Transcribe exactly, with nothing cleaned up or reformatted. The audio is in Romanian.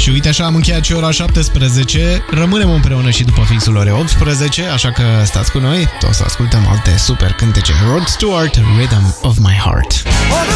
Și uite așa am încheiat și ora șaptesprezece. Rămânem împreună și după fixul orei optsprezece, așa că stați cu noi, o să ascultăm alte super cântece. Rod Stewart, Rhythm of My Heart.